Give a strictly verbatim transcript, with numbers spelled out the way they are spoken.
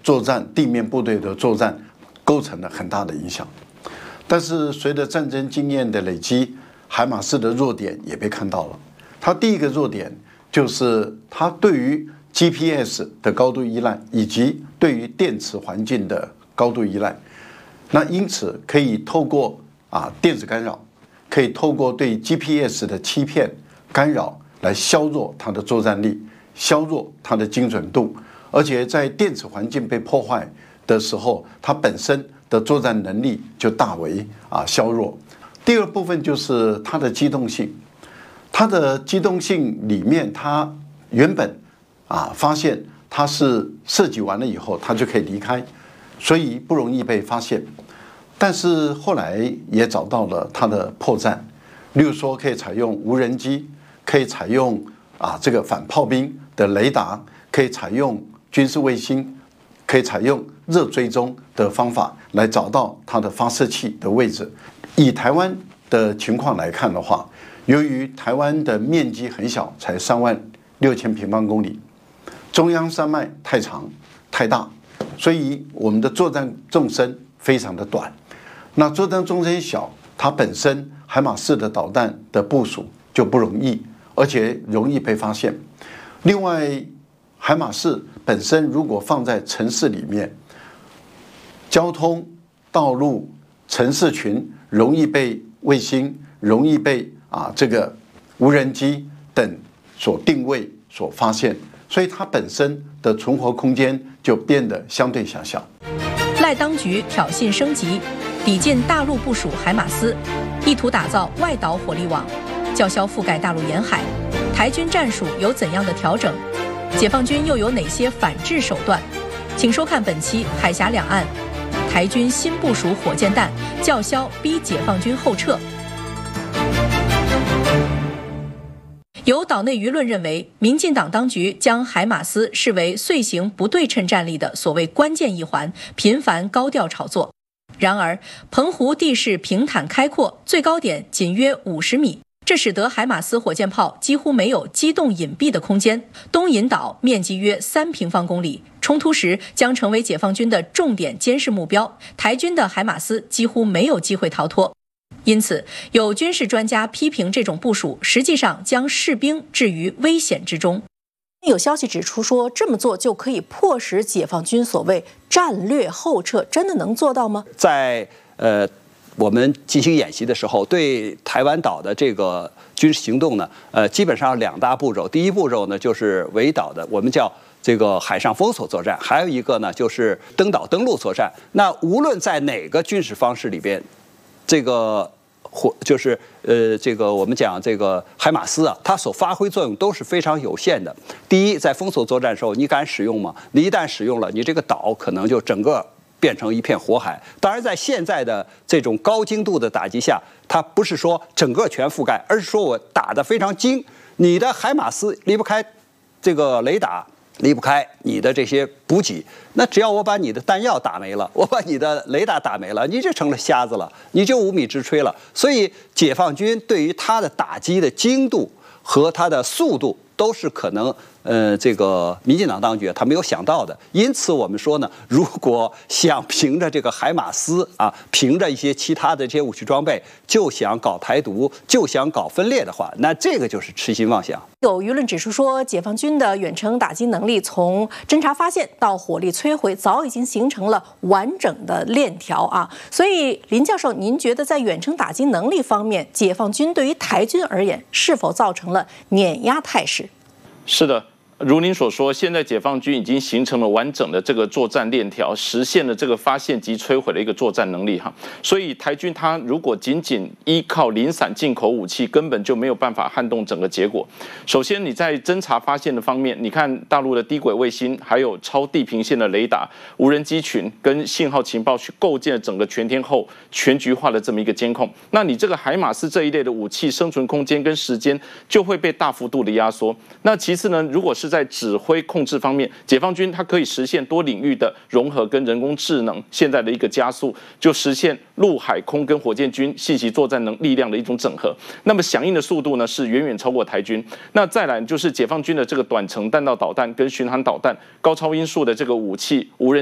作战地面部队的作战构成了很大的影响。但是随着战争经验的累积，海马斯的弱点也被看到了。它第一个弱点就是它对于 G P S 的高度依赖，以及对于电磁环境的高度依赖。那因此可以透过啊电子干扰，可以透过对 G P S 的欺骗干扰来削弱它的作战力，削弱它的精准度。而且在电子环境被破坏的时候，它本身的作战能力就大为啊削弱。第二部分就是它的机动性，它的机动性里面，它原本啊发现它是射击完了以后，它就可以离开，所以不容易被发现。但是后来也找到了它的破绽，例如说可以采用无人机，可以采用啊这个反炮兵的雷达，可以采用军事卫星，可以采用热追踪的方法来找到它的发射器的位置。以台湾的情况来看的话，由于台湾的面积很小，才三万六千平方公里，中央山脉太长太大，所以我们的作战纵深非常的短。那作战纵深小，它本身海马斯的导弹的部署就不容易，而且容易被发现。另外，海马斯本身如果放在城市里面，交通、道路、城市群容易被卫星、容易被啊这个无人机等所定位、所发现，所以它本身的存活空间就变得相对狭小。 赖当局挑衅升级，抵近大陆部署海马斯，意图打造外岛火力网，叫嚣覆盖大陆沿海。台军战术有怎样的调整？解放军又有哪些反制手段？请收看本期《海峡两岸》，台军新部署火箭弹，叫嚣逼解放军后撤。有岛内舆论认为，民进党当局将海马斯视为遂行不对称战力的所谓关键一环，频繁高调炒作。然而，澎湖地势平坦开阔，最高点仅约五十米，这使得海马斯火箭炮几乎没有机动隐蔽的空间。东引岛面积约三平方公里，冲突时将成为解放军的重点监视目标，台军的海马斯几乎没有机会逃脱。因此，有军事专家批评这种部署实际上将士兵置于危险之中。 有消息指出说，这么做就可以迫使解放军所谓战略后撤，真的能做到吗？ 在呃我们进行演习的时候，对台湾岛的这个军事行动呢，呃，基本上两大步骤。第一步骤呢，就是围岛的，我们叫这个海上封锁作战；还有一个呢，就是登岛登陆作战。那无论在哪个军事方式里边，这个或就是呃，这个我们讲这个海马斯啊，它所发挥作用都是非常有限的。第一，在封锁作战的时候，你敢使用吗？你一旦使用了，你这个岛可能就整个变成一片火海。当然，在现在的这种高精度的打击下，它不是说整个全覆盖，而是说我打得非常精，你的海马斯离不开这个雷达，离不开你的这些补给。那只要我把你的弹药打没了，我把你的雷达打没了，你就成了瞎子了，你就无米之炊了。所以解放军对于它的打击的精度和它的速度都是可能呃，这个民进党当局他没有想到的。因此我们说呢，如果想凭着这个海马斯啊，凭着一些其他的这些武器装备，就想搞台独，就想搞分裂的话，那这个就是痴心妄想。 有舆论指出说，解放军的远程打击能力从侦察发现到火力摧毁，早已经形成了完整的链条啊。所以林教授，您觉得在远程打击能力方面，解放军对于台军而言是否造成了碾压态势？ 是的。如您所说，现在解放军已经形成了完整的这个作战链条，实现了这个发现及摧毁的一个作战能力哈。所以台军它如果仅仅依靠零散进口武器，根本就没有办法撼动整个结果。首先你在侦察发现的方面，你看大陆的低轨卫星，还有超地平线的雷达、无人机群跟信号情报，去构建了整个全天候、全局化的这么一个监控。那你这个海马斯这一类的武器，生存空间跟时间就会被大幅度的压缩。那其次呢，如果是是在指挥控制方面，解放军它可以实现多领域的融合跟人工智能现在的一个加速，就实现陆海空跟火箭军信息作战能力量的一种整合。那么响应的速度呢，是远远超过台军。那再来就是解放军的这个短程弹道导弹跟巡航导弹、高超音速的这个武器、无人